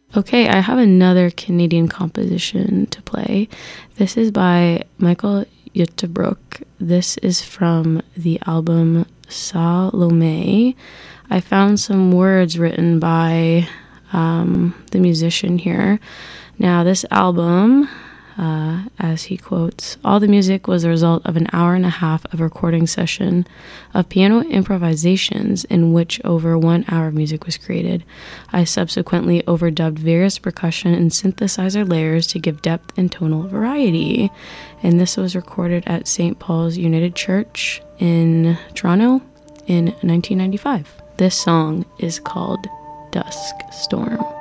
Okay, I have another Canadian composition to play. This is by Michael Jutterbrook. This is from the album Salome. I found some words written by the musician here. Now, this album, as he quotes, all the music was a result of an hour and a half of recording session of piano improvisations in which over 1 hour of music was created. I subsequently overdubbed various percussion and synthesizer layers to give depth and tonal variety. And this was recorded at St. Paul's United Church in Toronto in 1995. This song is called Dusk Storm.